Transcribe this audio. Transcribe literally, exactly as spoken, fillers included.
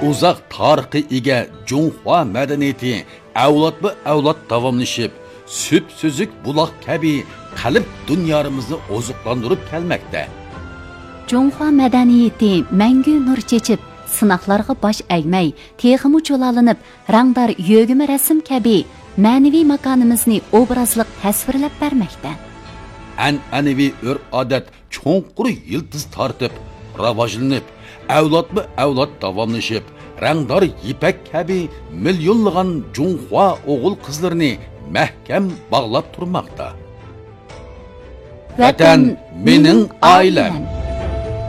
uzoq tarixi ega Junhua madaniyati avlodma-avlod davomlashib, süt sözük buloq kabi qalb dunyomizni oziqlantirib kelmoqda. Junhua madaniyati mangu nur chechib, sinoqlarga bosh egmay, texmi cho'lalinib, rangdor yo'g'imi rasm kabi ma'naviy makonimizni obrazliq tasvirlab bermoqda. An'anaviy urf-odat cho'nqur yildiz tortib, rivojlanib, avlodma-avlod davomlashib, rangdor ipak kabi millionlagan Junhua o'g'il qizlarini mahkam bog'lab turmoqda. Vatan mening oilam.